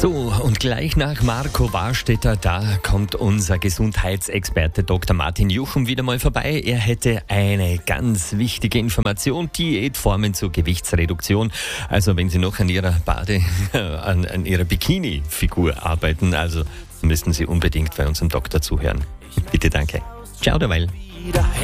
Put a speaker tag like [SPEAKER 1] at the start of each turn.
[SPEAKER 1] So, und gleich nach Marco Warstetter, da kommt unser Gesundheitsexperte Dr. Martin Juchum wieder mal vorbei. Er hätte eine ganz wichtige Information, Diätformen zur Gewichtsreduktion. Also wenn Sie noch an Ihrer an Ihrer Bikini-Figur arbeiten, also müssten Sie unbedingt bei unserem Doktor zuhören. Bitte, danke. Ciao derweil.